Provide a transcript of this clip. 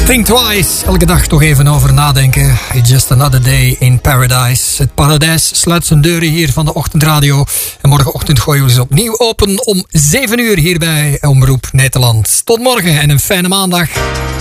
Think twice. Elke dag toch even over nadenken. It's just another day in paradise. Het paradijs sluit zijn deuren hier van de ochtendradio. En morgenochtend gooien we ze opnieuw open om 7 uur hier bij Omroep Nederland. Tot morgen en een fijne maandag.